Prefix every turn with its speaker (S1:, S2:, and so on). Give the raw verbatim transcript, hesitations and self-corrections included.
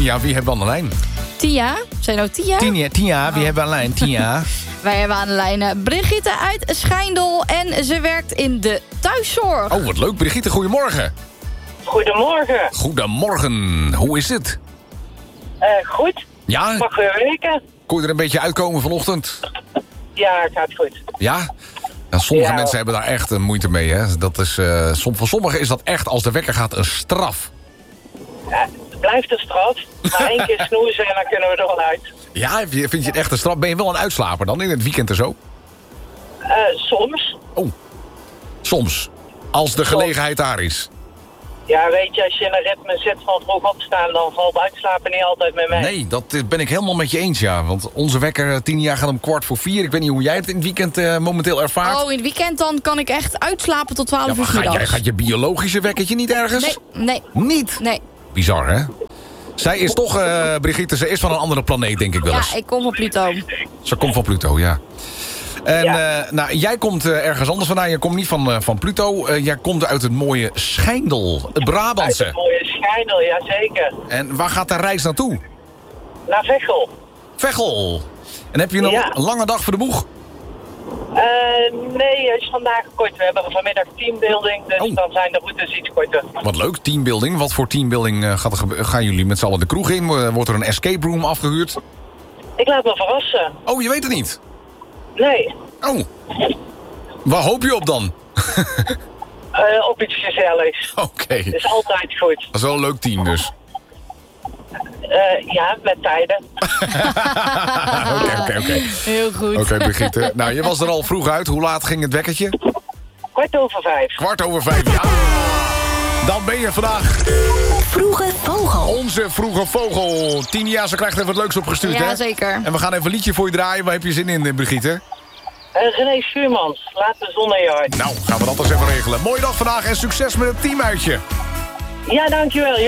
S1: Tia, wie hebben we aan de lijn?
S2: Tia? Zijn nou Tia?
S1: Tia, Tia wie hebben we aan de lijn? Tia.
S2: Wij hebben aan de lijn uh, Brigitte uit Schijndel en ze werkt in de thuiszorg.
S1: Oh, wat leuk. Brigitte, goedemorgen.
S3: Goedemorgen.
S1: Goedemorgen. Hoe is het?
S3: Uh, goed.
S1: Ja?
S3: Mag weer weken?
S1: Kon je er een beetje uitkomen vanochtend?
S3: Ja, het gaat goed.
S1: Ja? Nou, sommige
S3: Ja.
S1: mensen hebben daar echt uh, moeite mee. Hè? Dat is, uh, som, voor sommigen is dat echt, als de wekker gaat, een straf.
S3: Ja, het blijft een straf. Maar één keer snoezen en dan kunnen we er wel uit.
S1: Ja, vind je het echt een straf? Ben je wel een uitslaper dan in het weekend en zo?
S3: Uh, soms.
S1: Oh, soms. Als de gelegenheid daar is.
S3: Ja, weet je, als je in een ritme zit van vroeg opstaan, dan valt uitslapen niet altijd mee mee.
S1: Nee, dat eh, ben ik helemaal met je eens, ja. Want onze wekker, eh, tien jaar, gaat om kwart voor vier. Ik weet niet hoe jij het in het weekend uh, momenteel ervaart.
S2: Oh, in het weekend dan kan ik echt uitslapen tot twaalf
S1: ja,
S2: uur
S1: maar gaat, jij,
S2: middags.
S1: gaat je biologische wekkertje niet ergens?
S2: Nee, nee,
S1: Niet?
S2: nee.
S1: Bizar, hè? Zij is toch, uh, Brigitte, ze is van een andere planeet, denk ik wel eens.
S2: Ja, ik kom van Pluto.
S1: Ze komt van Pluto, ja. En
S3: Ja.
S1: uh, nou, jij komt uh, ergens anders vandaan. Je komt niet van, uh, van Pluto. Uh, jij komt uit het mooie Schijndel, het Brabantse.
S3: Uit een mooie Schijndel, ja zeker.
S1: En waar gaat de reis naartoe?
S3: Naar Veghel.
S1: Veghel. En heb je een
S3: Ja.
S1: lange dag voor de boeg?
S3: Uh, nee, het is vandaag kort. We hebben vanmiddag teambuilding, dus
S1: Oh.
S3: dan zijn de routes iets korter.
S1: Wat leuk, teambuilding. Wat voor teambuilding uh, gaat er gebe- gaan jullie met z'n allen de kroeg in? Uh, Wordt er een escape room afgehuurd?
S3: Ik laat me verrassen.
S1: Oh, je weet het niet?
S3: Nee,
S1: Oh. Waar hoop je op dan?
S3: uh, op iets gezelligs.
S1: Oké.
S3: Het is altijd goed.
S1: Dat is wel een leuk team dus.
S3: Uh, ja, met tijden.
S1: Oké, oké, oké.
S2: Heel goed.
S1: Oké, Brigitte. Nou, je was er al vroeg uit. Hoe laat ging het wekkertje?
S3: Kwart over vijf.
S1: Kwart over vijf. Ja. Dan ben je vandaag
S4: Vroege Vogel.
S1: onze vroege vogel. Tinia, ze krijgt even wat leuks opgestuurd, hè?
S2: Ja, zeker.
S1: En we gaan even een liedje voor je draaien. Waar heb je zin in, Brigitte?
S3: Uh, René Schuurmans, laat de zon in je hart.
S1: Nou, gaan we dat eens even regelen. Mooie dag vandaag en succes met het teamuitje.
S3: Ja, dankjewel.